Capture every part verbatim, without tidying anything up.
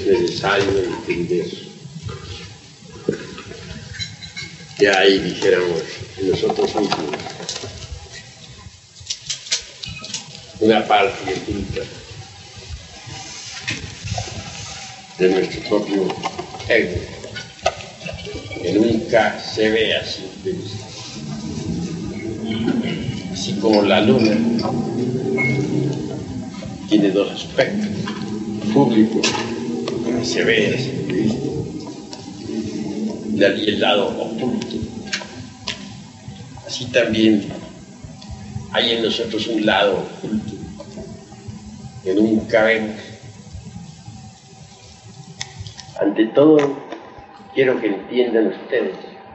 necesario entender que hay, dijéramos, en nosotros mismos una parte oculta de nuestro propio ego, que nunca se ve a simple vista. Así como la luna tiene dos aspectos, público, que se ve a simple vista, y el lado oculto. Así también hay en nosotros un lado oculto que nunca vemos. Ante todo, quiero que entiendan ustedes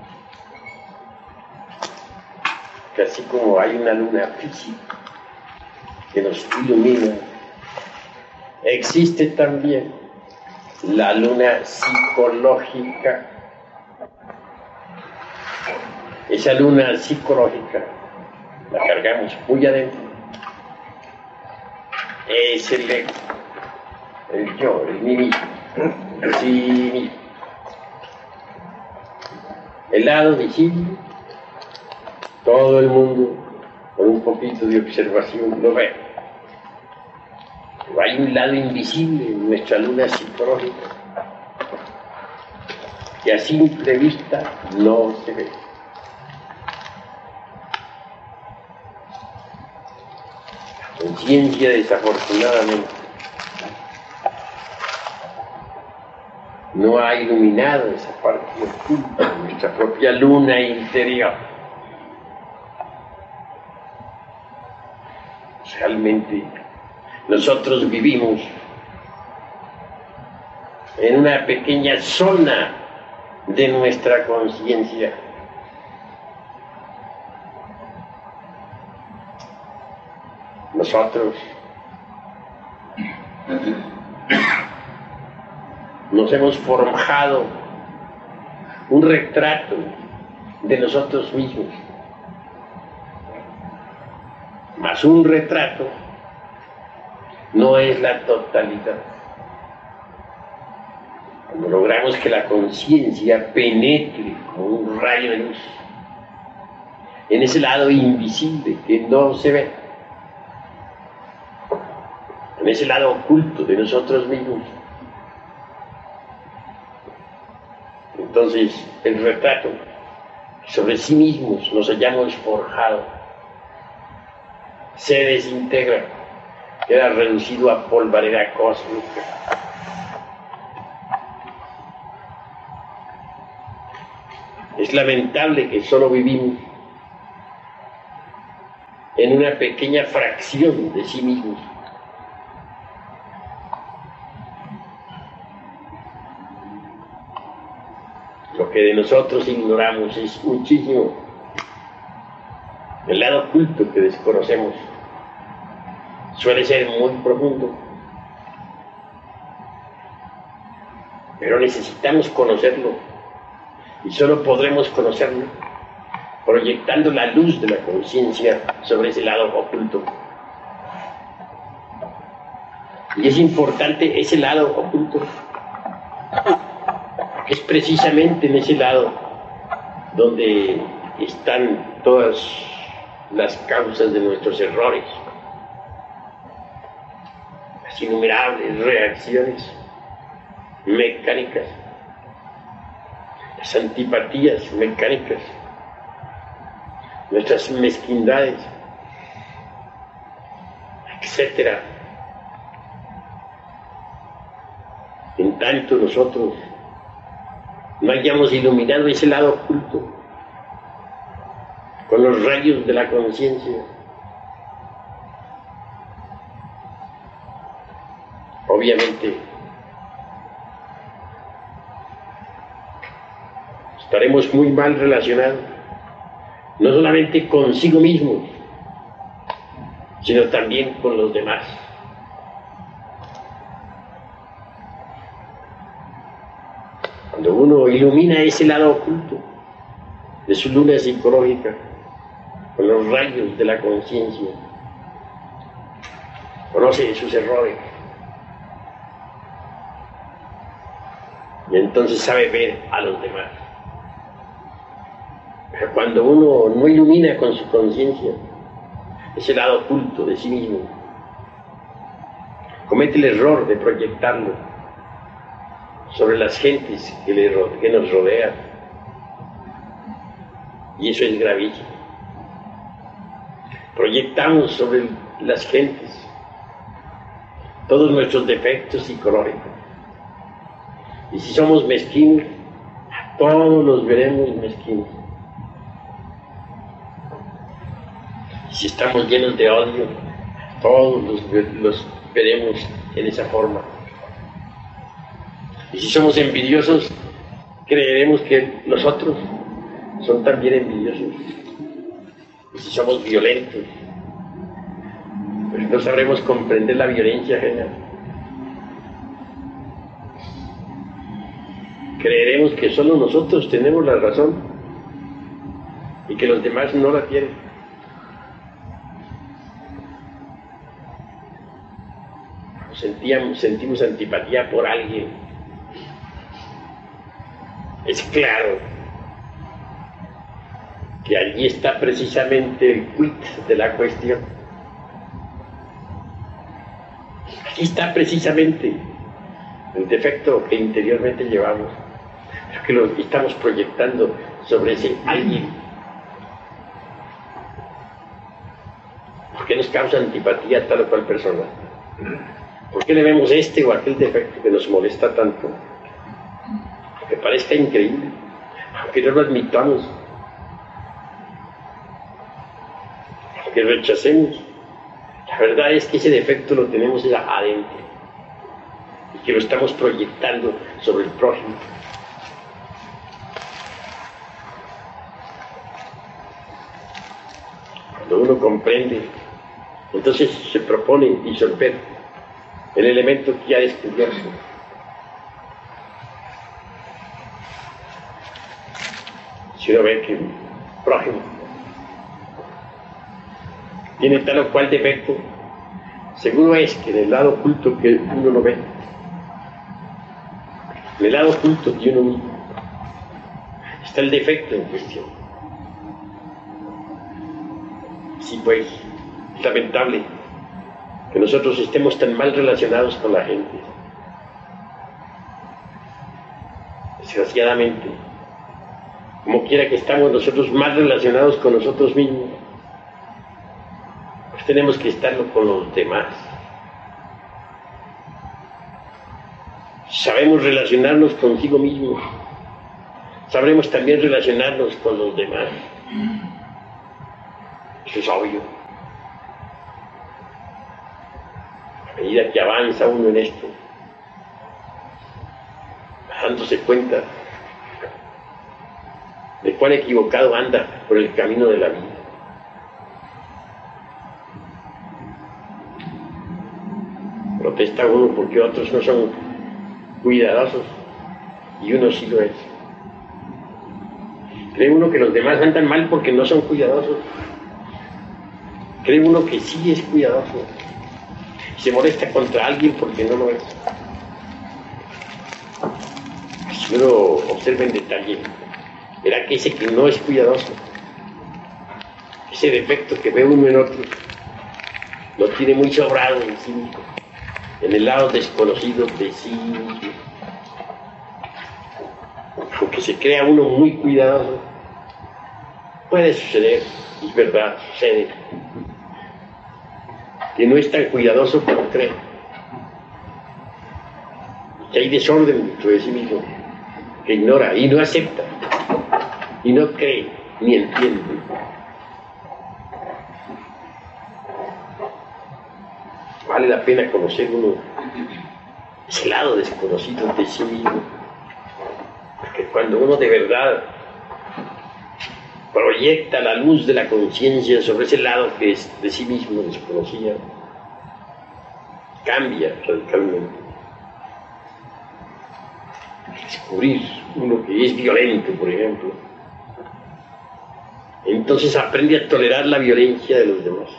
que así como hay una luna física que nos ilumina, existe también la luna psicológica. Esa luna psicológica la cargamos muy adentro. Es el ego, el yo, el mí mismo, el sí mismo. El lado visible, todo el mundo con un poquito de observación lo ve. Pero hay un lado invisible en nuestra luna psicológica que a simple vista no se ve. La conciencia, desafortunadamente, no ha iluminado esa parte oculta de nuestra propia luna interior. Realmente nosotros vivimos en una pequeña zona de nuestra conciencia. Nosotros nos hemos forjado un retrato de nosotros mismos, mas un retrato no es la totalidad. Cuando logramos que la conciencia penetre como un rayo de luz en ese lado invisible que no se ve, en ese lado oculto de nosotros mismos, entonces el retrato sobre sí mismos nos hayamos forjado se desintegra, queda reducido a polvareda cósmica. Es lamentable que solo vivimos en una pequeña fracción de sí mismos. Lo que de nosotros ignoramos es muchísimo. El lado oculto que desconocemos suele ser muy profundo, pero necesitamos conocerlo, y solo podremos conocerlo proyectando la luz de la conciencia sobre ese lado oculto. Y es importante ese lado oculto, porque es precisamente en ese lado donde están todas las causas de nuestros errores, las innumerables reacciones mecánicas, las antipatías mecánicas, nuestras mezquindades, etcétera. En tanto nosotros no hayamos iluminado ese lado oculto con los rayos de la conciencia, obviamente estaremos muy mal relacionados, no solamente consigo mismos, sino también con los demás. Cuando uno ilumina ese lado oculto de su luna psicológica con los rayos de la conciencia, conoce sus errores, y entonces sabe ver a los demás. Pero cuando uno no ilumina con su conciencia ese lado oculto de sí mismo, comete el error de proyectarlo sobre las gentes que, le, que nos rodean, y eso es gravísimo. Proyectamos sobre las gentes todos nuestros defectos psicológicos, y si somos mezquinos, todos los veremos mezquinos. Y si estamos llenos de odio, todos los, los veremos en esa forma. Y si somos envidiosos, creeremos que los otros son también envidiosos. Y si somos violentos, pues no sabremos comprender la violencia ajena. Creeremos que solo nosotros tenemos la razón y que los demás no la tienen. Sentíamos, sentimos antipatía por alguien. Es claro que allí está precisamente el quid de la cuestión. Aquí está precisamente el defecto que interiormente llevamos, pero que lo estamos proyectando sobre ese alguien. ¿Por qué nos causa antipatía a tal o cual persona? ¿Por qué le vemos este o aquel defecto que nos molesta tanto? Que parezca increíble, aunque no lo admitamos, aunque rechacemos. La verdad es que ese defecto lo tenemos adentro y que lo estamos proyectando sobre el prójimo. Cuando uno comprende, entonces se propone disolver el elemento que ha descubierto. Si uno ve que el prójimo tiene tal o cual defecto, seguro es que en el lado oculto que uno no ve, en el lado oculto de uno mismo, está el defecto en cuestión. Sí, pues, es lamentable que nosotros estemos tan mal relacionados con la gente. Desgraciadamente, como quiera que estamos nosotros más relacionados con nosotros mismos, pues tenemos que estarlo con los demás. Sabemos relacionarnos consigo mismo, sabremos también relacionarnos con los demás. Eso es obvio. A medida que avanza uno en esto, dándose cuenta de cuán equivocado anda por el camino de la vida. Protesta uno porque otros no son cuidadosos y uno sí lo es. Cree uno que los demás andan mal porque no son cuidadosos. Cree uno que sí es cuidadoso. Se molesta contra alguien porque no lo es. Si uno observa en detalle, verá que ese que no es cuidadoso, ese defecto que ve uno en otro, lo tiene muy sobrado en sí mismo, en el lado desconocido de sí mismo. Aunque se crea uno muy cuidadoso, puede suceder, es verdad, sucede, que no es tan cuidadoso como cree, que hay desorden dentro de sí mismo, que ignora y no acepta, y no cree ni entiende. Vale la pena conocer uno ese lado desconocido de sí mismo, porque cuando uno de verdad proyecta la luz de la conciencia sobre ese lado que es de sí mismo desconocida, cambia radicalmente. Descubrir uno que es violento, por ejemplo, entonces aprende a tolerar la violencia de los demás.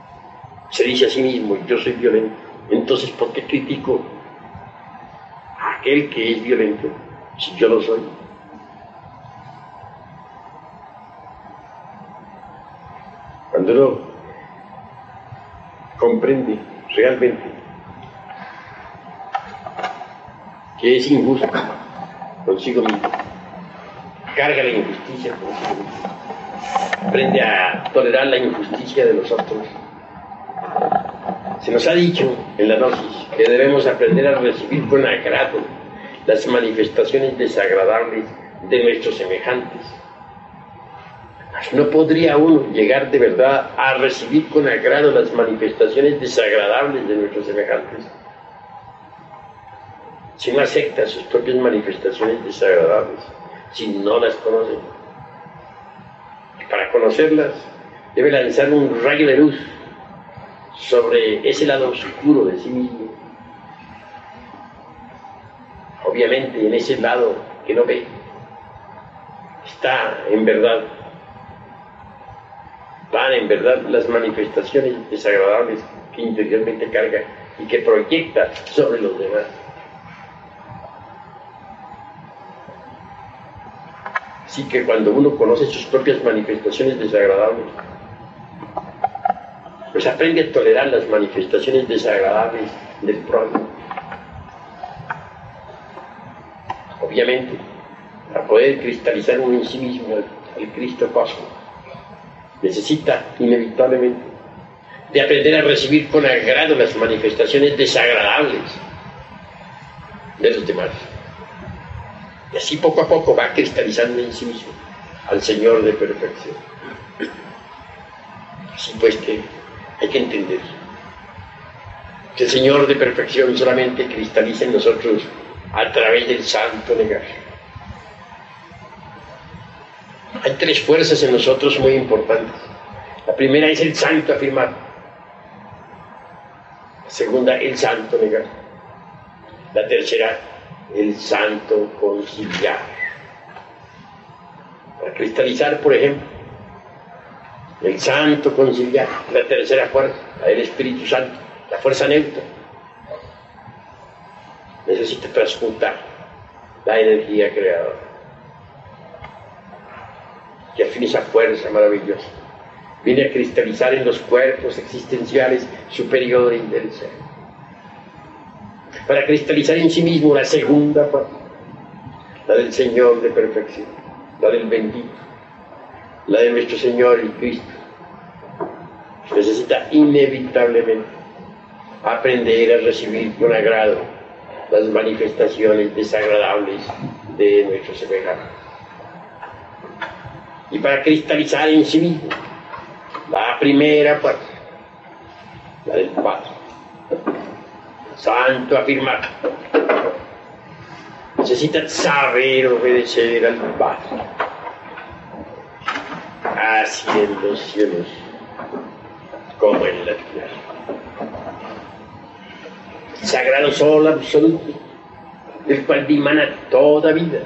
Se dice a sí mismo, yo soy violento, entonces ¿por qué critico a aquel que es violento, si yo lo soy? Cuando uno comprende realmente que es injusto consigo mismo, carga la injusticia consigo mismo, aprende a tolerar la injusticia de los otros. Se nos ha dicho en la gnosis que debemos aprender a recibir con agrado las manifestaciones desagradables de nuestros semejantes. No podría uno llegar de verdad a recibir con agrado las manifestaciones desagradables de nuestros semejantes si no acepta sus propias manifestaciones desagradables, si no las conoce. Para conocerlas debe lanzar un rayo de luz sobre ese lado oscuro de sí mismo. Obviamente en ese lado que no ve está en verdad van en verdad las manifestaciones desagradables que interiormente carga y que proyecta sobre los demás. Así que cuando uno conoce sus propias manifestaciones desagradables, pues aprende a tolerar las manifestaciones desagradables del prójimo. Obviamente, para poder cristalizar uno en sí mismo el, el Cristo cósmico, necesita inevitablemente de aprender a recibir con agrado las manifestaciones desagradables de los demás. Y así poco a poco va cristalizando en sí mismo al Señor de perfección. Así pues que hay que entender que el Señor de perfección solamente cristaliza en nosotros a través del santo negar. Hay tres fuerzas en nosotros muy importantes. La primera es el santo afirmar. La segunda, el santo negar. La tercera, el santo conciliar. Para cristalizar, por ejemplo, el santo conciliar, la tercera fuerza, la del Espíritu Santo, la fuerza neutra, necesita transmutar la energía creadora. Y al fin esa fuerza maravillosa viene a cristalizar en los cuerpos existenciales superiores del ser, para cristalizar en sí mismo la segunda fuerza, la del Señor de perfección, la del bendito, la de nuestro Señor y Cristo. Necesita inevitablemente aprender a recibir con agrado las manifestaciones desagradables de nuestros semejantes. Y para cristalizar en sí mismo la primera fuerza, la del Padre, santo afirmar, necesita saber obedecer al Padre, así en los cielos como en la tierra. El sagrado sol absoluto, del cual dimana toda vida,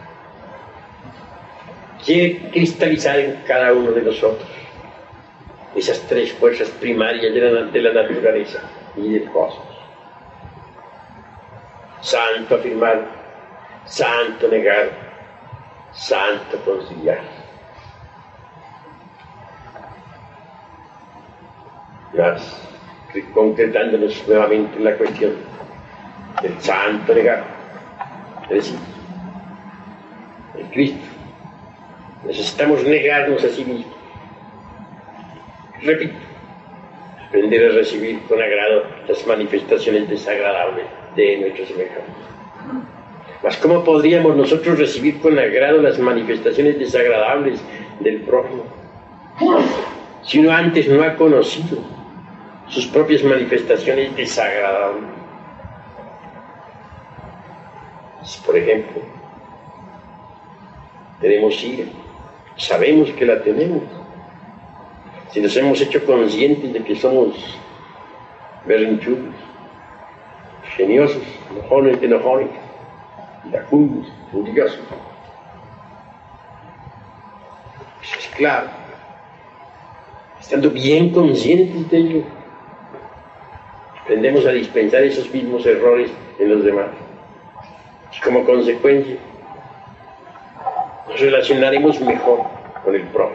quiere cristalizar en cada uno de nosotros esas tres fuerzas primarias de la, de la naturaleza y del cosmos. Santo afirmar, santo negar, santo conciliar. Más, concretándonos nuevamente en la cuestión del santo negar, es decir, el Cristo. Necesitamos negarnos a sí mismos. Repito, aprender a recibir con agrado las manifestaciones desagradables de nuestros semejantes. Mas ¿cómo podríamos nosotros recibir con agrado las manifestaciones desagradables del prójimo si uno antes no ha conocido sus propias manifestaciones desagradables? Si, por ejemplo, tenemos ira, sabemos que la tenemos, si nos hemos hecho conscientes de que somos berrinchudos, geniosos, enojones, enojones, iracundos, furiosos, eso es claro. Estando bien conscientes de ello, aprendemos a dispensar esos mismos errores en los demás. Y como consecuencia, nos relacionaremos mejor con el prójimo.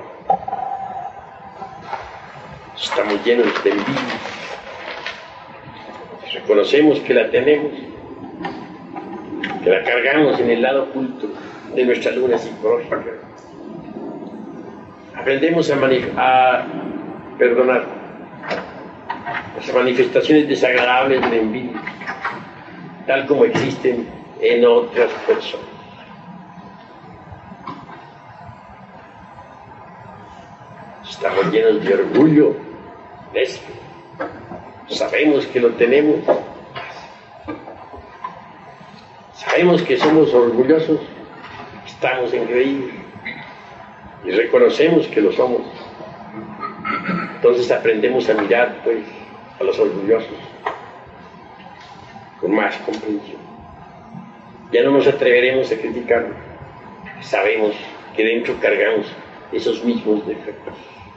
Estamos llenos de envidia. Reconocemos que la tenemos, que la cargamos en el lado oculto de nuestra luna psicológica. Aprendemos a, a perdonar las manifestaciones desagradables de la envidia, tal como existen en otras personas. Estamos llenos de orgullo, ¿ves? Sabemos que lo tenemos, sabemos que somos orgullosos, estamos engreídos y reconocemos que lo somos. Entonces aprendemos a mirar, pues, a los orgullosos con más comprensión. Ya no nos atreveremos a criticarlos. Sabemos que dentro cargamos esos mismos defectos.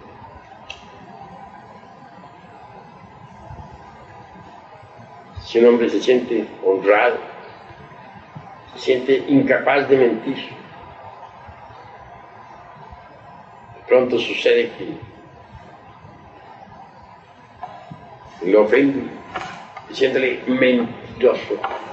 Si un hombre se siente honrado, se siente incapaz de mentir, de pronto sucede que lo ofende, se siente mentiroso.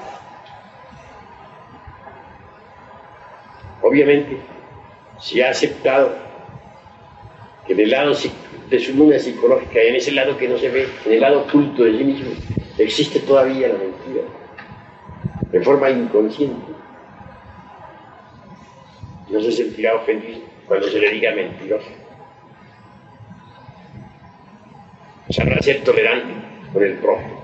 Obviamente, si ha aceptado que en el lado de su luna psicológica, en ese lado que no se ve, en el lado oculto de sí mismo, existe todavía la mentira, de forma inconsciente, no se sentirá ofendido cuando se le diga mentiroso. Sabrá ser tolerante con el prójimo.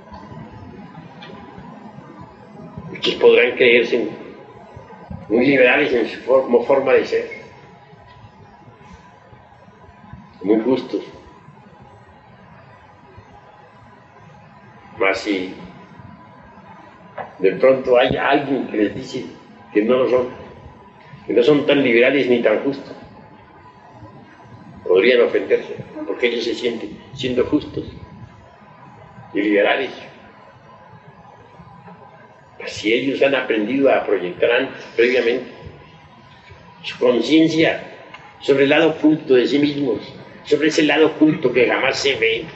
Muchos podrán creerse muy liberales en su forma, forma de ser, muy justos. Mas si de pronto hay alguien que les dice que no lo son, que no son tan liberales ni tan justos, podrían ofenderse, porque ellos se sienten siendo justos y liberales. Si ellos han aprendido a proyectar antes, previamente, su conciencia sobre el lado oculto de sí mismos, sobre ese lado oculto que jamás se ve,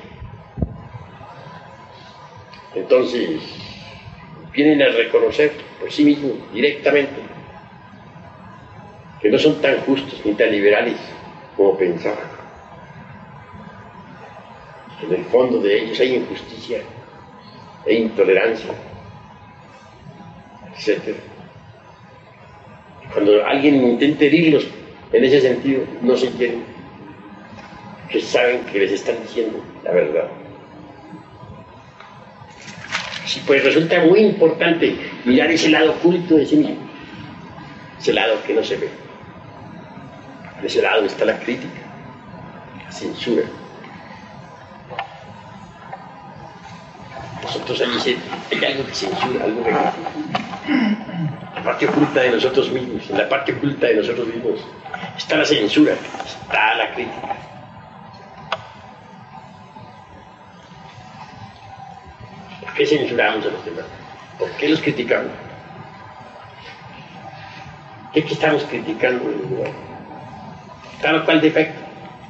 entonces vienen a reconocer por sí mismos directamente que no son tan justos ni tan liberales como pensaban. En el fondo de ellos hay injusticia e intolerancia, etcétera. Cuando alguien intenta herirlos en ese sentido, no se quieren, que saben que les están diciendo la verdad. Sí, pues resulta muy importante mirar ese lado oculto de sí mismo, ese lado que no se ve. En ese lado está la crítica, la censura. Nosotros allí hay algo que censura, algo que la parte oculta de nosotros mismos, en la parte oculta de nosotros mismos está la censura, está la crítica. ¿Por qué censuramos a los demás? ¿Por qué los criticamos? ¿Qué que estamos criticando en el lugar? Claro, ¿cuál defecto?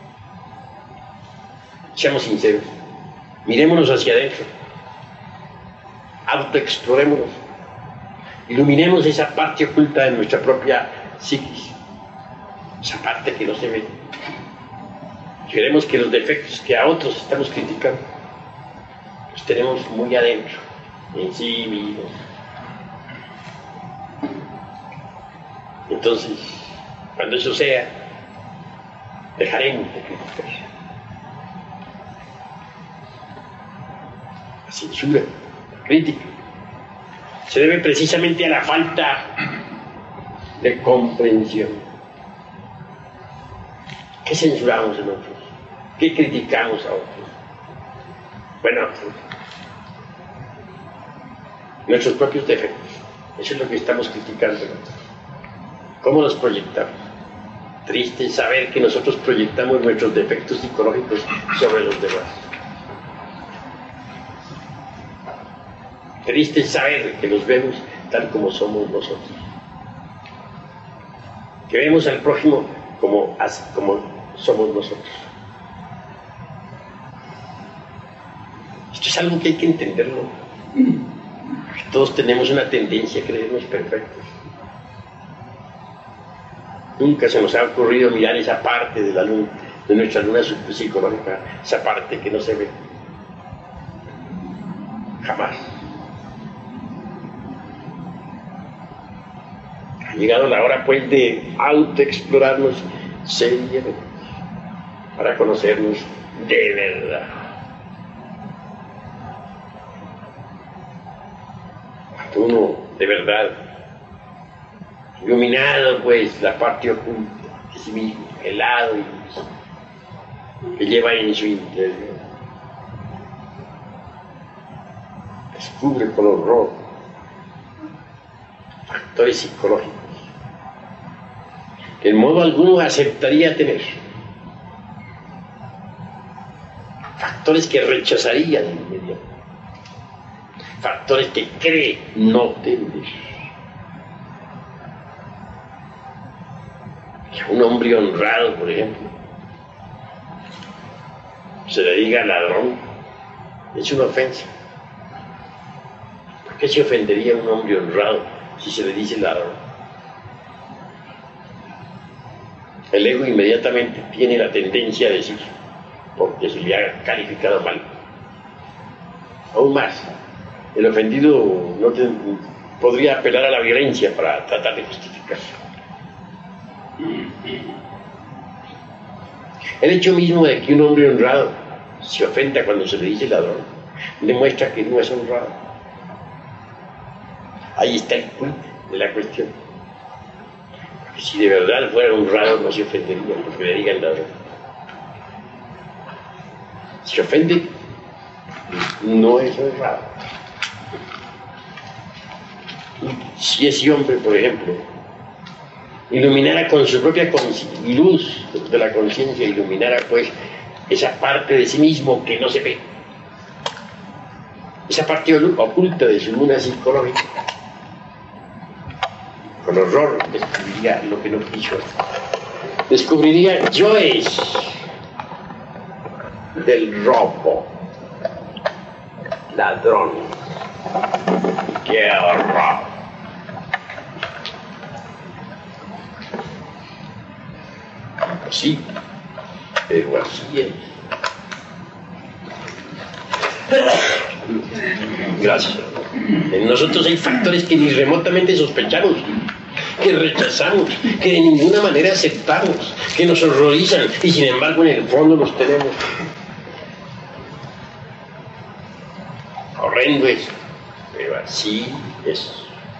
Seamos sinceros, mirémonos hacia adentro, autoexplorémonos, iluminemos esa parte oculta de nuestra propia psiquis, esa parte que no se ve. Queremos que los defectos que a otros estamos criticando los tenemos muy adentro, en sí mismos. Entonces, cuando eso sea, dejaremos de criticar. La censura, la crítica, se debe precisamente a la falta de comprensión. ¿Qué censuramos en otros? ¿Qué criticamos a otros? Bueno, nuestros propios defectos. Eso es lo que estamos criticando. ¿Cómo los proyectamos? Triste saber que nosotros proyectamos nuestros defectos psicológicos sobre los demás. Triste saber que los vemos tal como somos nosotros. Que vemos al prójimo como, como somos nosotros. Esto es algo que hay que entenderlo. Todos tenemos una tendencia a creernos perfectos. Nunca se nos ha ocurrido mirar esa parte de la luna, de nuestra luna psicológica, esa parte que no se ve. Jamás. Ha llegado la hora pues de autoexplorarnos seriamente para conocernos de verdad. Uno de verdad iluminado pues la parte oculta de sí mismo, el lado que lleva en su interior, descubre con horror factores psicológicos que en modo alguno aceptaría tener, factores que rechazaría de inmediato, factores que cree no tener. Un hombre honrado, por ejemplo, se le diga ladrón, es una ofensa. ¿Por qué se ofendería un hombre honrado si se le dice ladrón? El ego inmediatamente tiene la tendencia a decir, porque se le ha calificado mal. Aún más, el ofendido no te, podría apelar a la violencia para tratar de justificarse. El hecho mismo de que un hombre honrado se ofenda cuando se le dice ladrón demuestra que no es honrado. Ahí está el punto de la cuestión. Porque si de verdad fuera honrado no se ofendería porque le digan ladrón. Si se ofende, no es honrado. Si ese hombre, por ejemplo, iluminara con su propia luz de la conciencia, iluminara pues esa parte de sí mismo que no se ve, esa parte oculta de su luna psicológica, con horror descubriría lo que no quiso, descubriría yoes del robo, ladrón, qué horror. Sí, pero así es. Gracias. En nosotros hay factores que ni remotamente sospechamos, que rechazamos, que de ninguna manera aceptamos, que nos horrorizan y sin embargo en el fondo los tenemos. Horrendo es, pero así es.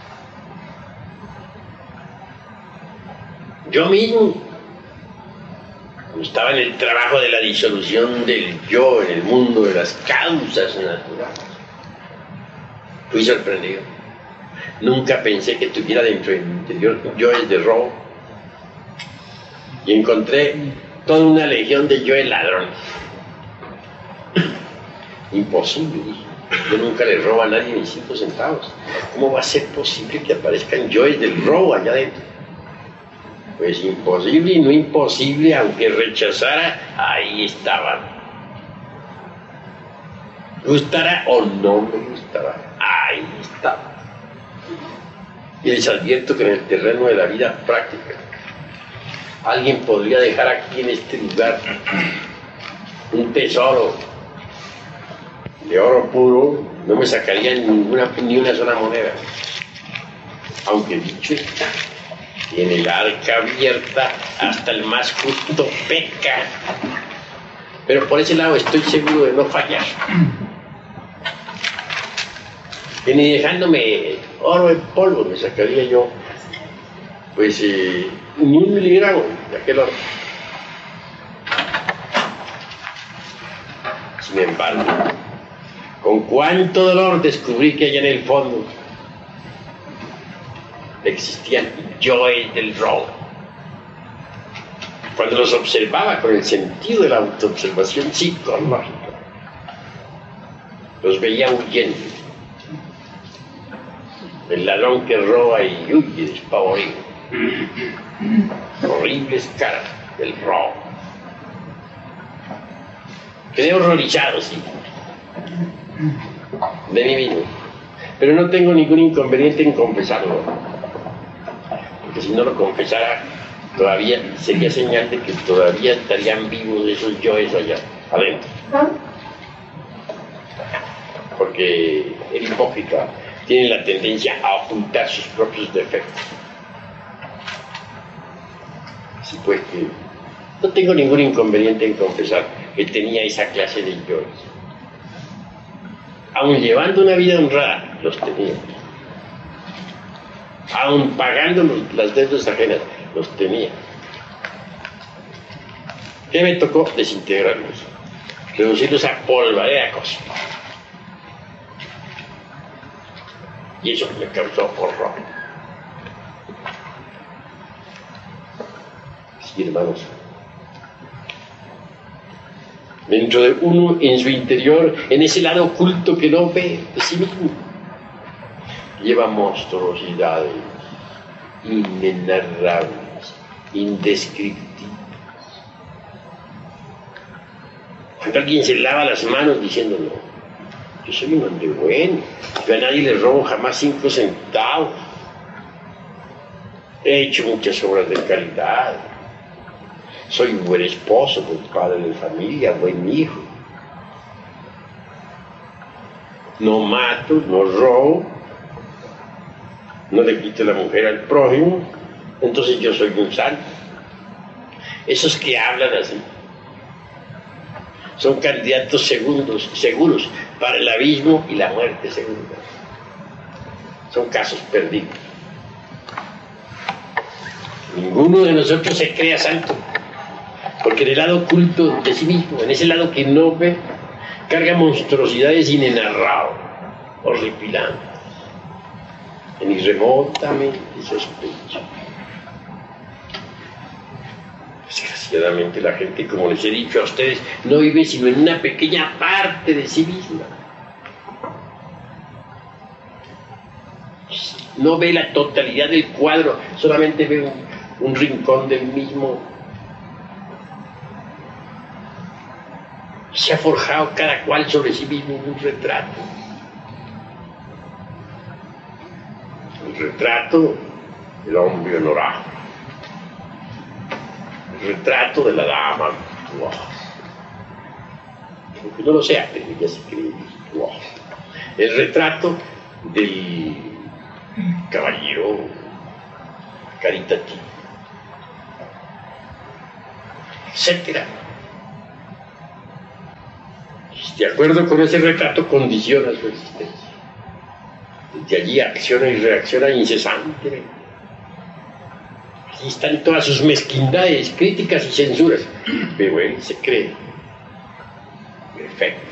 Yo mismo estaba en el trabajo de la disolución del yo en el mundo de las causas naturales. Fui sorprendido. Nunca pensé que tuviera dentro de mi interior yoes de robo. Y encontré toda una legión de yoes ladrones. Imposible, dije. Yo nunca le robo a nadie ni cinco centavos. ¿Cómo va a ser posible que aparezcan yoes del robo allá adentro? Pues imposible y no imposible, aunque rechazara, ahí estaban. Gustara o no me gustara, ahí estaban. Y les advierto que en el terreno de la vida práctica, alguien podría dejar aquí en este lugar un tesoro de oro puro, no me sacaría ninguna, ni una sola moneda. Aunque dicho está, y en el arca abierta hasta el más justo peca. Pero por ese lado estoy seguro de no fallar. Que ni dejándome oro en polvo me sacaría yo, pues, eh, ni un miligramo de aquel oro. Sin embargo, con cuánto dolor descubrí que allá en el fondo existían yoes del robo. Cuando los observaba con el sentido de la autoobservación psicológica, los veía huyendo, el ladrón que roba y huye despavorido. Horribles caras del robo. Quedé horrorizado, sí, de mí mismo, pero no tengo ningún inconveniente en confesarlo, porque si no lo confesara, todavía sería señal de que todavía estarían vivos esos yoes allá adentro. Porque el hipócrita tiene la tendencia a ocultar sus propios defectos. Así pues que no tengo ningún inconveniente en confesar que tenía esa clase de yoes. Aun llevando una vida honrada, los tenía. Aun pagando los, las deudas ajenas, los tenía. ¿Qué me tocó? Desintegrarlos, reducirlos a polvareda cósmica. Y eso me causó horror. Sí, hermanos. Dentro de uno, en su interior, en ese lado oculto que no ve de sí mismo, lleva monstruosidades inenarrables, indescriptibles. Cuando alguien se lava las manos diciendo, no, yo soy un hombre bueno, yo a nadie le robo jamás cinco centavos, he hecho muchas obras de caridad, soy un buen esposo, buen padre de familia, buen hijo, no mato, no robo, no le quito la mujer al prójimo, entonces yo soy un santo. Esos que hablan así son candidatos segundos, seguros para el abismo y la muerte segura. Son casos perdidos. Ninguno de nosotros se crea santo, porque en el lado oculto de sí mismo, en ese lado que no ve, carga monstruosidades inenarrables, horripilantes, que ni remotamente sospecha. Desgraciadamente la gente, como les he dicho a ustedes, no vive sino en una pequeña parte de sí misma. No ve la totalidad del cuadro, solamente ve un, un rincón del mismo. Se ha forjado cada cual sobre sí mismo un retrato. El retrato del hombre honorable. El retrato de la dama virtuosa. Aunque no lo sea, pero ella se cree virtuosa. El retrato del caballero caritativo, etcétera. De acuerdo con ese retrato, condiciona su existencia. Desde allí acciona y reacciona incesantemente. Allí están todas sus mezquindades, críticas y censuras. Pero él se cree perfecto.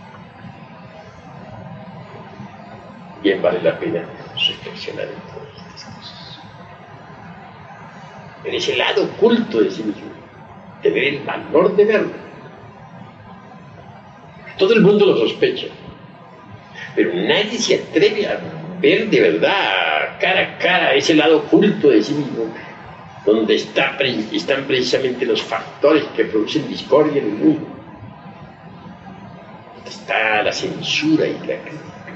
Bien vale la pena reflexionar en todas estas cosas. En ese lado oculto de sí mismo, tener el valor de verlo. Todo el mundo lo sospecha, pero nadie se atreve a ver de verdad, cara a cara, ese lado oculto de sí mismo, donde está, están precisamente los factores que producen discordia en el mundo. Donde está la censura y la crítica.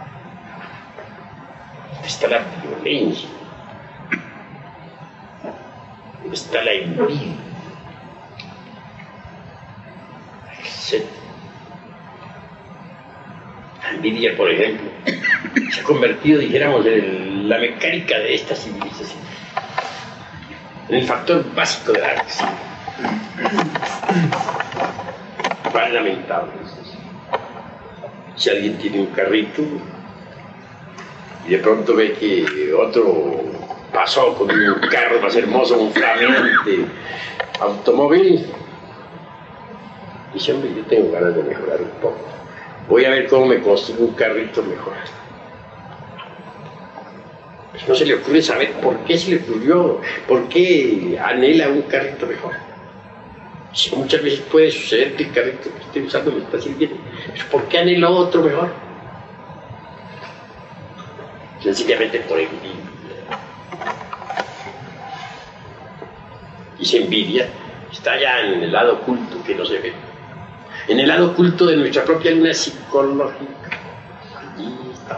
Donde está la violencia. Donde está la envidia. etcétera. La envidia, por ejemplo, se ha convertido, dijéramos, en el, la mecánica de esta civilización, en el factor básico de la acción. Cuán lamentable es eso. Si alguien tiene un carrito y de pronto ve que otro pasó con un carro más hermoso, un flameante automóvil, dice, hombre, yo tengo ganas de mejorar un poco. Voy a ver cómo me construyo un carrito mejor. Pues no se le ocurre saber por qué se le ocurrió, por qué anhela un carrito mejor. Si muchas veces puede suceder que el carrito que estoy usando me está sirviendo, pero ¿por qué anhela otro mejor? sencillamente por envidia. Y esa envidia está ya en el lado oculto que no se ve, en el lado oculto de nuestra propia luna psicológica. Allí está.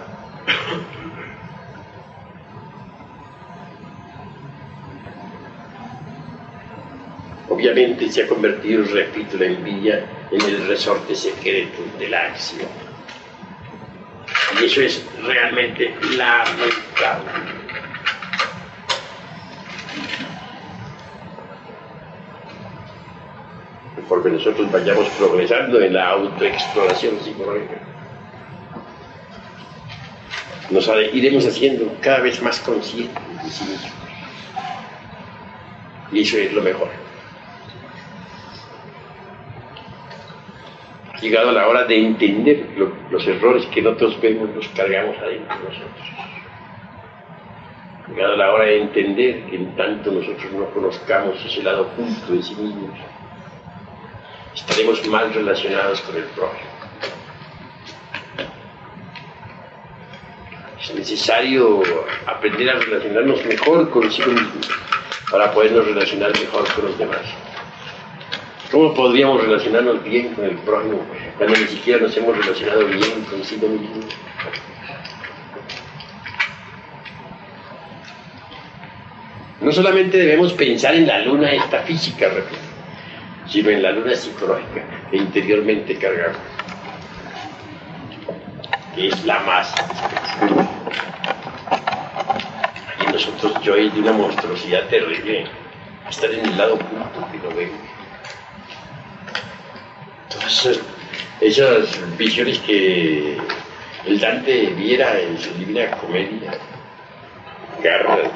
Obviamente se ha convertido, repito, la envidia en el resorte secreto de la acción. Y eso es realmente lamentable. Conforme nosotros vayamos progresando en la autoexploración psicológica, nos iremos haciendo cada vez más conscientes de sí mismos. Y eso es lo mejor. Ha llegado la hora de entender lo, los errores que nosotros vemos, los cargamos adentro de nosotros. Ha llegado la hora de entender que en tanto nosotros no conozcamos ese lado oculto de sí mismos, estaremos mal relacionados con el prójimo. Es necesario aprender a relacionarnos mejor consigo mismo para podernos relacionar mejor con los demás. ¿Cómo podríamos relacionarnos bien con el prójimo cuando ni siquiera nos hemos relacionado bien consigo mismo? No solamente debemos pensar en la luna esta física, repito, sino en la luna psicológica que interiormente cargamos, que es la más profunda. Y nosotros yo hay de una monstruosidad terrible, estar en el lado oculto que no vemos. Todas esas, esas visiones que el Dante viera en su Divina Comedia, garras,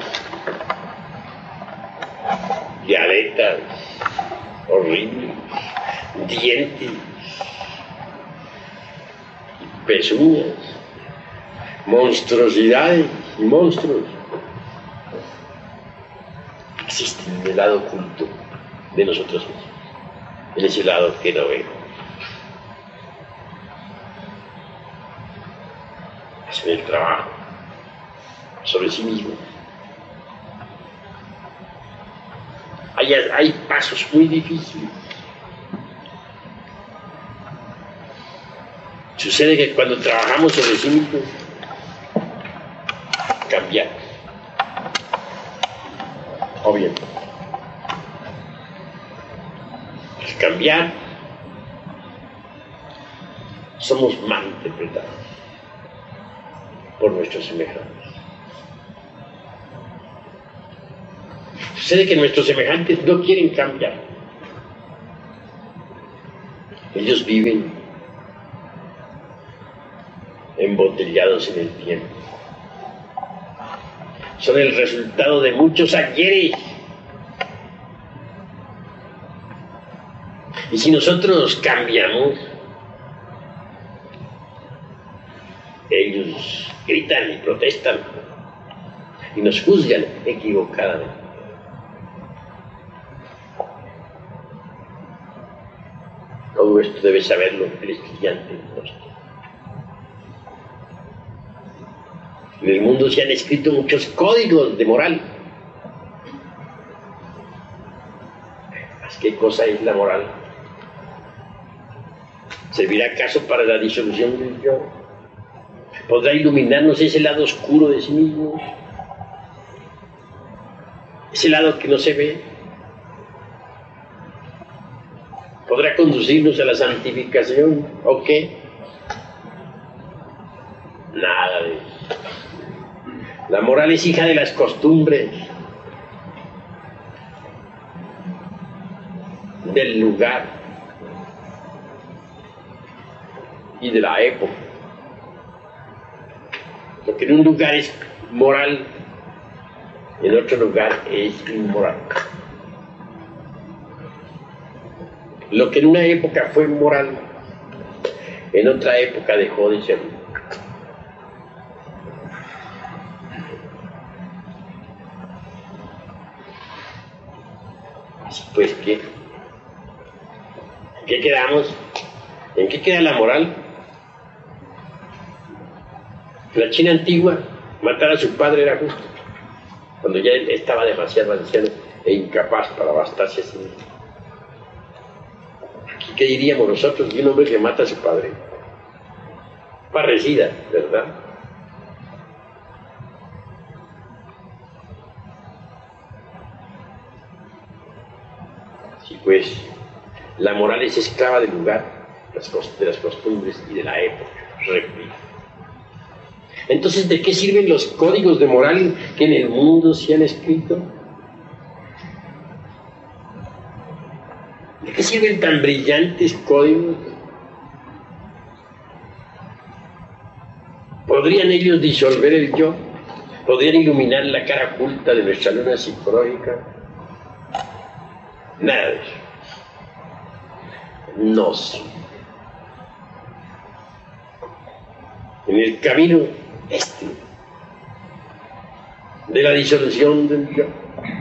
y aletas horribles, dientes, pezuñas, monstruosidades y monstruos, existen en el lado oculto de nosotros mismos, en ese lado que no vemos. Hacer el trabajo sobre sí mismo. Hay, hay pasos muy difíciles. Sucede que cuando trabajamos sobre sí mismos, cambiamos. Obviamente. Al cambiar, somos mal interpretados por nuestros semejantes. Sucede que nuestros semejantes no quieren cambiar. Ellos viven embotellados en el tiempo. Son el resultado de muchos ayeres. Y si nosotros cambiamos, ellos gritan y protestan y nos juzgan equivocadamente. Todo esto debe saberlo el estudiante gnóstico. En el mundo se han escrito muchos códigos de moral. ¿Qué cosa es la moral? ¿Servirá acaso para la disolución del yo? ¿Podrá iluminarnos ese lado oscuro de sí mismo? Ese lado que no se ve. ¿Podrá conducirnos a la santificación o qué? Nada de eso. La moral es hija de las costumbres, del lugar y de la época. Lo que en un lugar es moral, en otro lugar es inmoral. Lo que en una época fue moral, en otra época dejó de serlo. Así pues, ¿qué? ¿En qué quedamos? ¿En qué queda la moral? La China antigua Matar a su padre era justo, cuando ya él estaba demasiado anciano e incapaz para bastarse a sí mismo. Aquí, ¿qué diríamos nosotros de un hombre que mata a su padre? Parricida, ¿verdad? Sí, pues, la moral es esclava del lugar, de las costumbres y de la época. Repito. Entonces, ¿de qué sirven los códigos de moral que en el mundo se han escrito? ¿De qué sirven tan brillantes códigos? ¿Podrían ellos disolver el yo? ¿Podrían iluminar la cara oculta de nuestra luna psicológica? Nada de eso. No sé. En el camino este de la disolución del yo,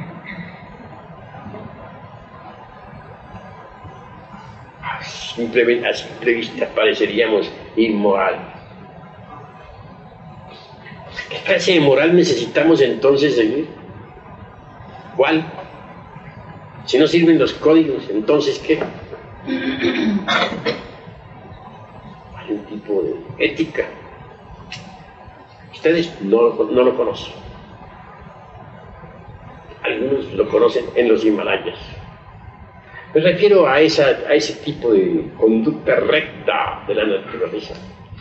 simplemente a simple vista pareceríamos inmorales. ¿Qué clase de moral necesitamos entonces seguir? ¿Cuál? Si no sirven los códigos, ¿entonces qué? Hay un tipo de ética. Ustedes no, no lo conocen. Algunos lo conocen en los Himalayas. Me refiero a, esa, a ese tipo de conducta recta de la naturaleza.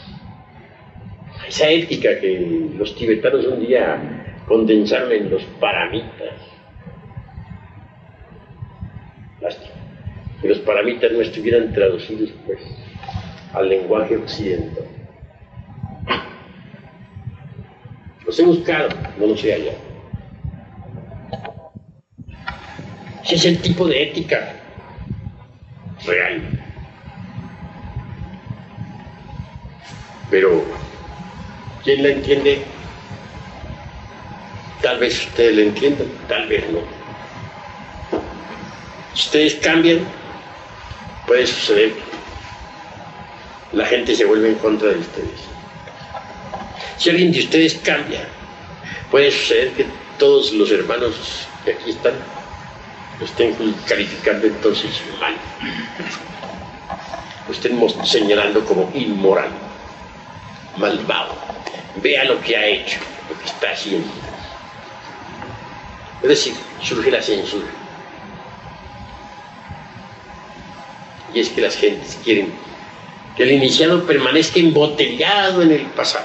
A esa ética que los tibetanos un día condensaron en los paramitas. Lástima que los paramitas no estuvieran traducidos, pues, al lenguaje occidental. Los he buscado, no los he hallado. Ese es el tipo de ética real. Pero, ¿quién la entiende? Tal vez ustedes la entiendan, tal vez no. Si ustedes cambian, puede suceder que la gente se vuelve en contra de ustedes. Si alguien de ustedes cambia, puede suceder que todos los hermanos que aquí están lo estén calificando entonces mal, lo estén señalando como inmoral, malvado. Vea lo que ha hecho, lo que está haciendo. Es decir, surge la censura. Y es que las gentes quieren que el iniciado permanezca embotellado en el pasado.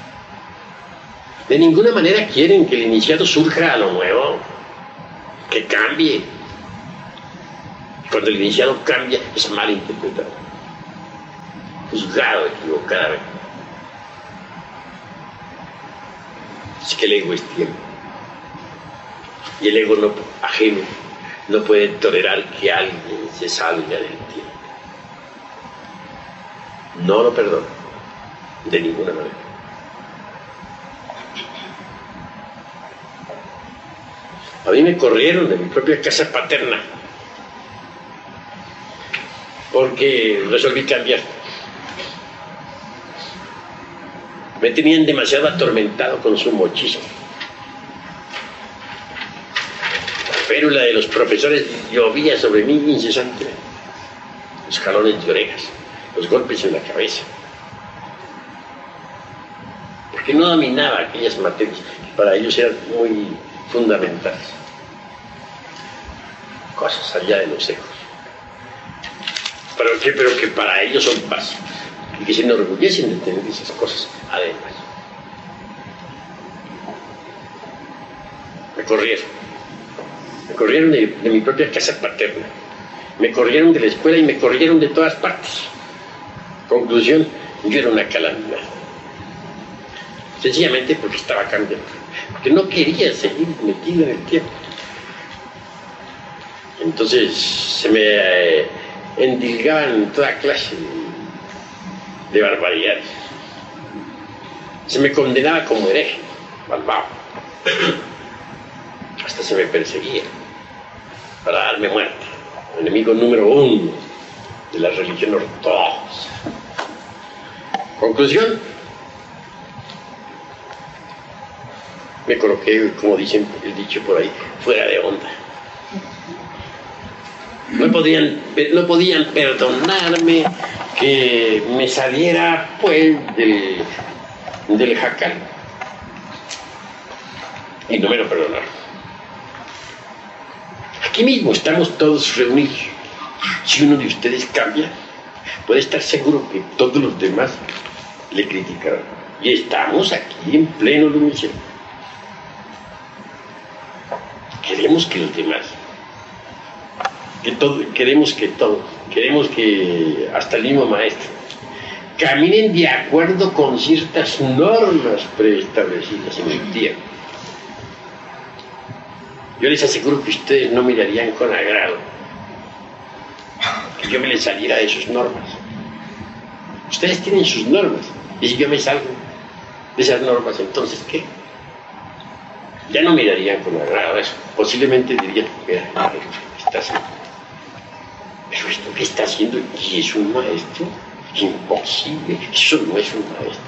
De ninguna manera quieren que el iniciado surja a lo nuevo, que cambie. Cuando el iniciado cambia, es mal interpretado, juzgado equivocadamente. Es que el ego es tiempo. Y el ego no, ajeno no puede tolerar que alguien se salga del tiempo. No lo perdono, de ninguna manera. A mí me corrieron de mi propia casa paterna porque resolví cambiar. Me tenían demasiado atormentado con su mochismo. La férula de los profesores llovía sobre mí incesantemente. Los jalones de orejas, los golpes en la cabeza. Porque no dominaba aquellas materias que para ellos eran muy fundamentales. Cosas allá de los ecos. Pero que, pero que para ellos son básicas. Y que se enorgullecen de tener esas cosas además. Me corrieron. Me corrieron de, de mi propia casa paterna. Me corrieron de la escuela y me corrieron de todas partes. Conclusión, yo era una calamidad. Sencillamente porque estaba cambiando. Porque no quería seguir metido en el tiempo. Entonces se me eh, endilgaban toda clase de barbaridades. Se me condenaba como hereje, malvado. Hasta se me perseguía para darme muerte. Enemigo número uno de la religión ortodoxa. Conclusión: me coloqué, como dicen el dicho por ahí, fuera de onda. No podían, no podían perdonarme que me saliera, pues, del, del jacal. Y no me lo perdonaron. Aquí mismo estamos todos reunidos. Si uno de ustedes cambia, puede estar seguro que todos los demás le criticarán. Y estamos aquí en pleno lunes. Queremos que los demás, que todo, queremos que todos, queremos que hasta el mismo maestro, caminen de acuerdo con ciertas normas preestablecidas en el tiempo. Yo les aseguro que ustedes no mirarían con agrado que yo me les saliera de sus normas. Ustedes tienen sus normas, y si yo me salgo de esas normas, entonces ¿qué? Ya no mirarían con agrado eso. Posiblemente dirían, mira, ¿qué está haciendo? Pero esto que está haciendo, ¿y es un maestro? Imposible, eso no es un maestro.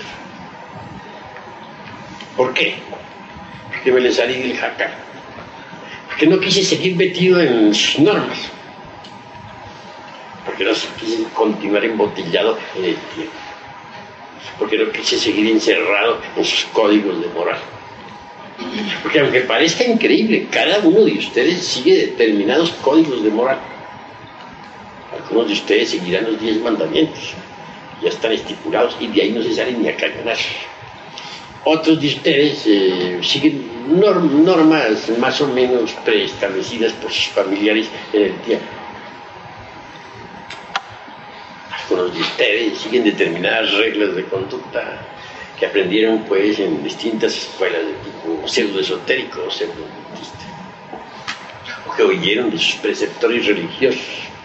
¿Por qué? Porque me le salí del jacal. Porque no quise seguir metido en sus normas. Porque no quise continuar embotellado en el tiempo. Porque no quise seguir encerrado en sus códigos de moral. Porque aunque parezca increíble, cada uno de ustedes sigue determinados códigos de moral. Algunos de ustedes seguirán los diez mandamientos, ya están estipulados y de ahí no se salen ni a cañonar. Otros de ustedes eh, siguen norm, normas más o menos preestablecidas por sus familiares en el tiempo. Algunos de ustedes siguen determinadas reglas de conducta que aprendieron pues en distintas escuelas de tipo pseudo-esotérico o pseudo-budista, o que oyeron de sus preceptores religiosos.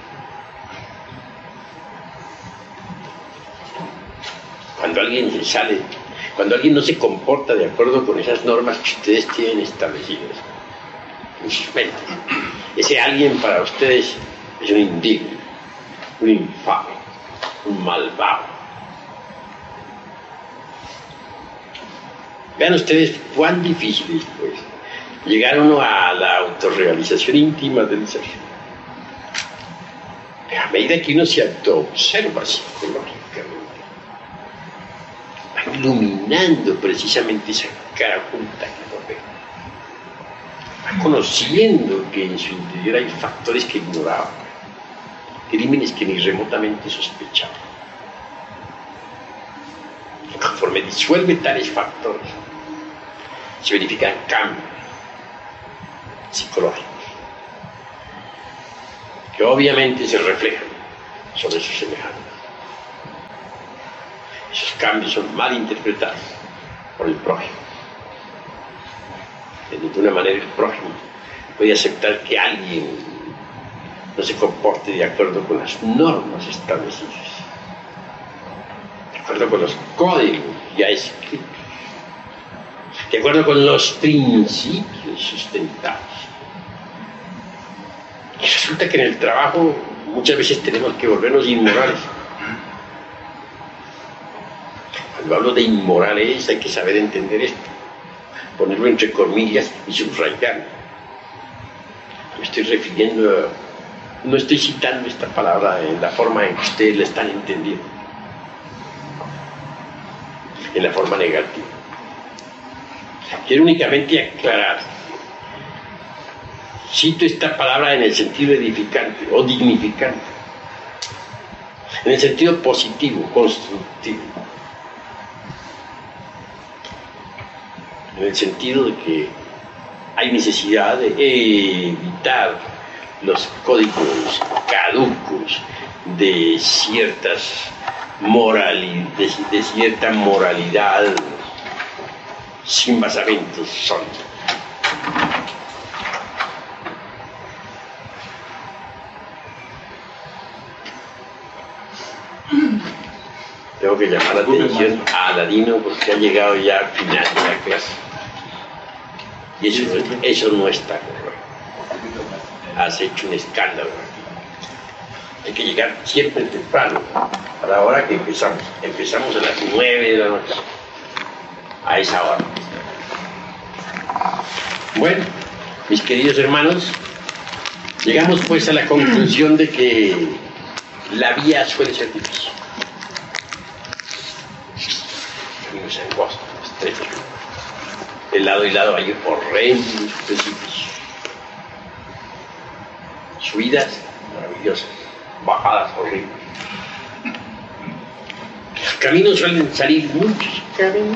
Cuando alguien se sale, cuando alguien no se comporta de acuerdo con esas normas que ustedes tienen establecidas en sus mentes, ese alguien para ustedes es un indigno, un infame, un malvado. Vean ustedes cuán difícil es, pues, llegar uno a la autorrealización íntima del ser. A medida que uno se autoobserva psicológicamente, va iluminando precisamente esa cara oculta que no ve. Va conociendo que en su interior hay factores que ignoraba, crímenes que ni remotamente sospechaba. Conforme disuelve tales factores, se verifican cambios psicológicos que obviamente se reflejan sobre sus semejantes. Esos cambios son mal interpretados por el prójimo. De ninguna manera el prójimo puede aceptar que alguien no se comporte de acuerdo con las normas establecidas, de acuerdo con los códigos ya escritos, de acuerdo con los principios sustentados. Y resulta que en el trabajo muchas veces tenemos que volvernos inmorales. Cuando hablo de inmorales hay que saber entender esto, ponerlo entre comillas y subrayarlo. Me estoy refiriendo a, no estoy citando esta palabra en la forma en que ustedes la están entendiendo, en la forma negativa. Quiero únicamente aclarar, cito esta palabra en el sentido edificante o dignificante, en el sentido positivo, constructivo, en el sentido de que hay necesidad de evitar los códigos caducos de ciertas moralidades, de, de cierta moralidad sin basamentos sólidos. Tengo que llamar la atención a Aladino porque ha llegado ya al final de la clase. Y eso no, eso no está correcto. Has hecho un escándalo. Hay que llegar siempre temprano, a la hora que empezamos. Empezamos a las nueve de la noche. A esa hora. Bueno, mis queridos hermanos, llegamos pues a la conclusión de que la vía suele ser difícil. Caminos angostos, estrechos. De lado y lado hay horrendos precipicios. Subidas maravillosas, bajadas horribles. Los caminos suelen salir muchos caminos.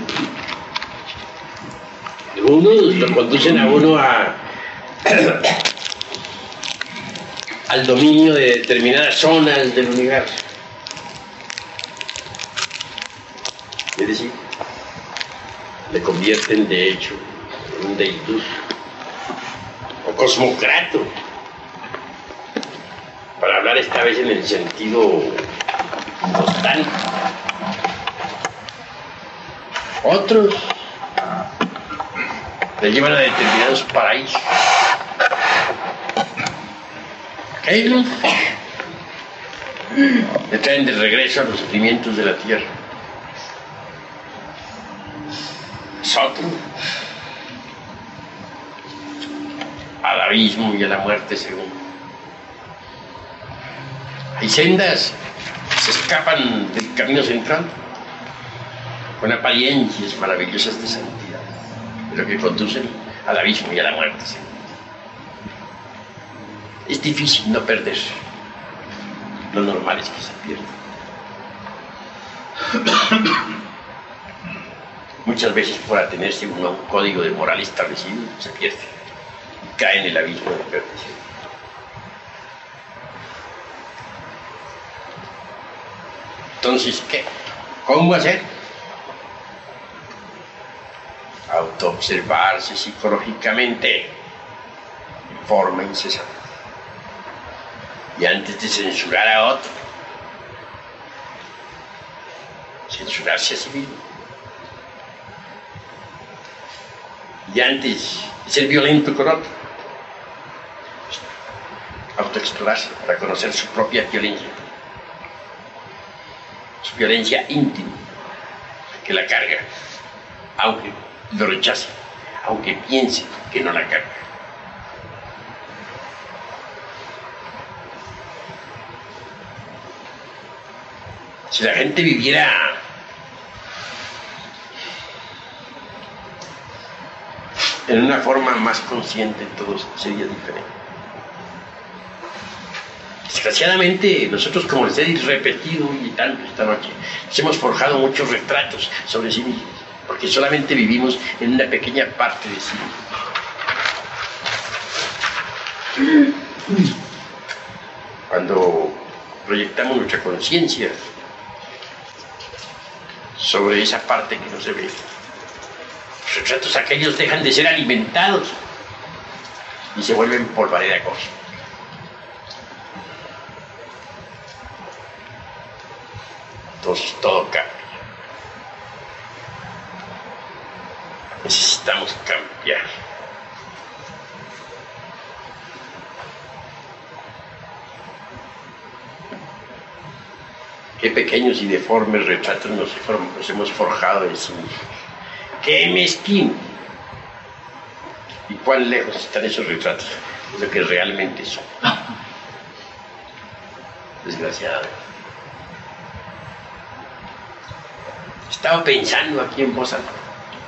Algunos lo conducen a uno a, al dominio de determinadas zonas del universo. Es decir, le convierten de hecho en un deidus o cosmocrato, para hablar esta vez en el sentido botánico. Otros le llevan a determinados paraísos. Aquellos le traen de regreso a los sufrimientos de la tierra. Nosotros al abismo y a la muerte según. Hay sendas que se escapan del camino central con apariencias maravillosas de santidad, pero que conducen al abismo y a la muerte según. Es difícil no perder. Lo normal es que se pierda. Muchas veces por atenerse uno a un código de moral establecido, se pierde y cae en el abismo de la perdición. Entonces, ¿qué? ¿Cómo hacer? Autoobservarse psicológicamente en forma incesante. Y antes de censurar a otro, censurarse a sí mismo. Y antes de ser violento con otro, autoexplorarse para conocer su propia violencia, su violencia íntima, que la carga, aunque lo rechace, aunque piense que no la carga. Si la gente viviera en una forma más consciente, todo sería diferente. Desgraciadamente, nosotros, como les he repetido y tanto esta noche, nos hemos forjado muchos retratos sobre sí mismos, porque solamente vivimos en una pequeña parte de sí mismos. Cuando proyectamos nuestra conciencia sobre esa parte que no se ve, los retratos aquellos dejan de ser alimentados y se vuelven polvareda cósmica. Entonces todo cambia. Necesitamos cambiar. Qué pequeños y deformes retratos nos, nos hemos forjado de sí mismos. Qué mezquino. Y cuán lejos están esos retratos de lo que realmente son. Desgraciadamente. Estaba pensando aquí en voz alta.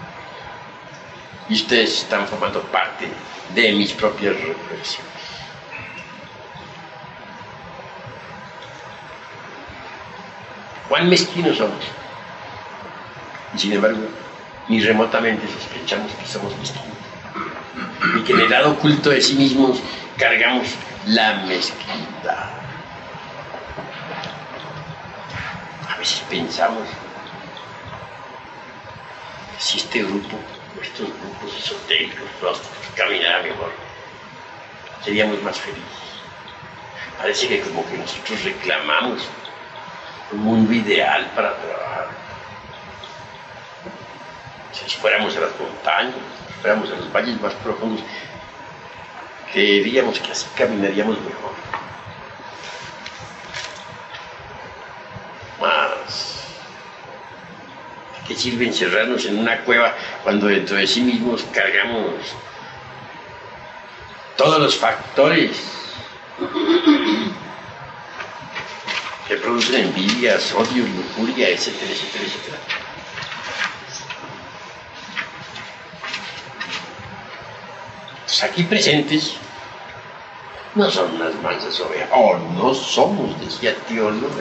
Y ustedes están formando parte de mis propias reflexiones. Cuán mezquinos somos. Y sin embargo, ni remotamente sospechamos que somos mezquinos. Y que en el lado oculto de sí mismos cargamos la mezquindad. A veces pensamos que si este grupo, o estos grupos esotéricos, gnósticos, caminara mejor, seríamos más felices. Parece que como que nosotros reclamamos un mundo ideal para trabajar. Si fuéramos a las montañas, si fuéramos a los valles más profundos, creeríamos que así caminaríamos mejor. Más ¿Qué sirve encerrarnos en una cueva cuando dentro de sí mismos cargamos todos los factores que producen envidias, odios, lujuria, etcétera, etcétera, etcétera? Los aquí presentes no son unas mansas ovejas, o no somos, decía tío Luna.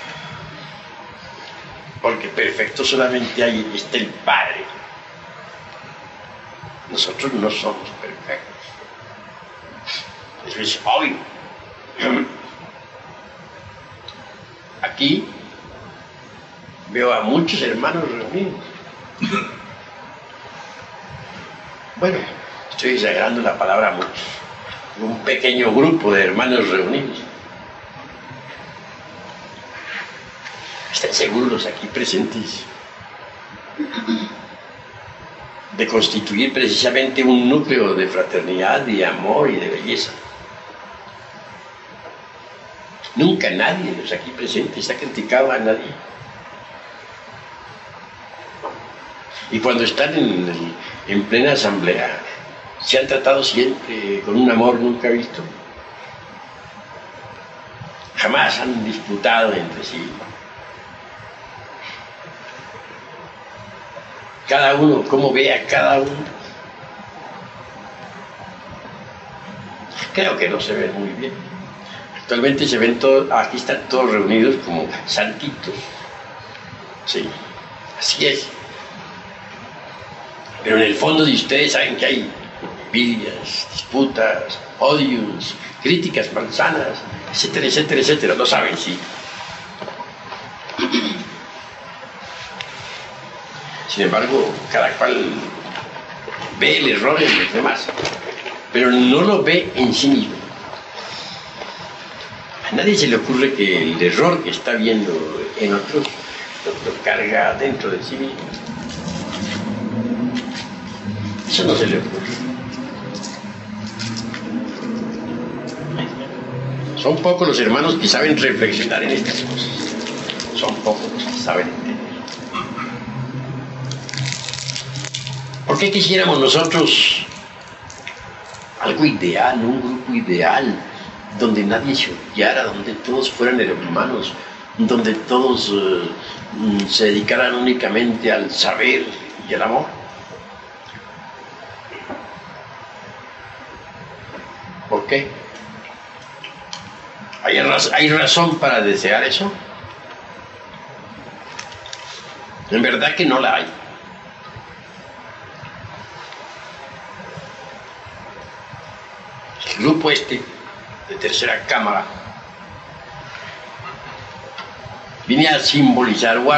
Porque perfecto solamente hay, está el Padre. Nosotros no somos perfectos. Eso es obvio. Aquí veo a muchos hermanos reunidos. Bueno, estoy exagerando la palabra muchos. Un pequeño grupo de hermanos reunidos. ¿Están seguros los aquí presentes de constituir precisamente un núcleo de fraternidad, de amor y de belleza? Nunca nadie de los aquí presentes ha criticado a nadie. Y cuando están en, en plena asamblea, se han tratado siempre con un amor nunca visto. Jamás han disputado entre sí. Cada uno, cómo ve a cada uno. Creo que no se ven muy bien. Actualmente se ven todos, aquí están todos reunidos como santitos. Sí, así es. Pero en el fondo de ustedes saben que hay envidias, disputas, odios, críticas malsanas, etcétera, etcétera, etcétera. Lo saben, sí. Sin embargo, cada cual ve el error en los demás, pero no lo ve en sí mismo. A nadie se le ocurre que el error que está viendo en otros lo, lo carga dentro de sí mismo. Eso no se le ocurre. Son pocos los hermanos que saben reflexionar en estas cosas. Son pocos los que saben entender. ¿Por qué quisiéramos nosotros algo ideal, un grupo ideal, donde nadie se odiara, donde todos fueran hermanos, donde todos uh, se dedicaran únicamente al saber y al amor? ¿Por qué? ¿Hay, raz- ¿Hay razón para desear eso? En verdad que no la hay. El grupo este de tercera cámara viene a simbolizar